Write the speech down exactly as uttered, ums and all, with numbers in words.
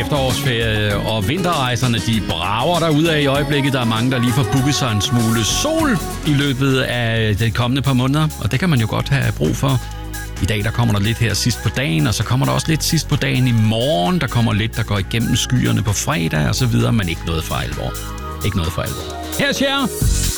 efterårsferie, og vinterrejserne, de brager derudad i øjeblikket. Der er mange, der lige får booket sig en smule sol i løbet af de kommende par måneder, og det kan man jo godt have brug for. I dag der kommer der lidt her sidst på dagen, og så kommer der også lidt sidst på dagen i morgen. Der kommer lidt, der går igennem skyerne på fredag og så videre, men ikke noget for alvor. Ikke noget for alvor. Her er Cher.